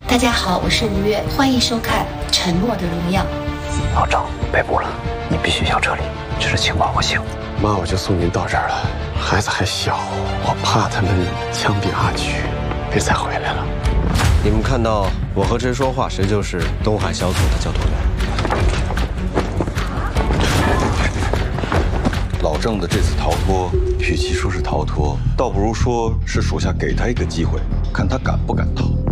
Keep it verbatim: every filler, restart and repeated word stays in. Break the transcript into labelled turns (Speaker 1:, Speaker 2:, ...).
Speaker 1: 大家好，我是吴越，欢迎收看《沉默的荣耀》。
Speaker 2: 老郑被捕了，你必须要撤离，这是情报不行。
Speaker 3: 妈，我就送您到这儿了，孩子还小，我怕他们枪毙阿菊，别再回来了。
Speaker 4: 你们看到我和谁说话，谁就是东海小组的教头员。
Speaker 5: 老郑的这次逃脱，与其说是逃脱，倒不如说是属下给他一个机会，看他敢不敢逃。